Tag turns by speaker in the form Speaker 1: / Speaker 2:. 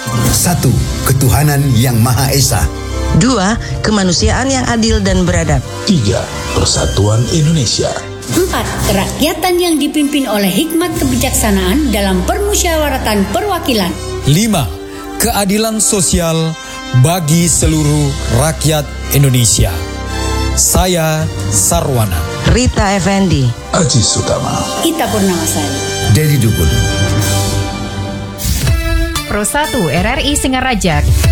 Speaker 1: 1. Ketuhanan yang Maha Esa.
Speaker 2: 2. Kemanusiaan yang adil dan beradab.
Speaker 3: 3. Persatuan Indonesia.
Speaker 4: 4. Kerakyatan yang dipimpin oleh hikmat kebijaksanaan dalam permusyawaratan perwakilan.
Speaker 5: 5. Keadilan sosial bagi seluruh rakyat Indonesia. Saya Sarwana.
Speaker 2: Rita Effendi.
Speaker 3: Aji Sutama.
Speaker 4: Ita Purnamasari.
Speaker 1: Dedi Dukun.
Speaker 6: Pro 1 RRI Singaraja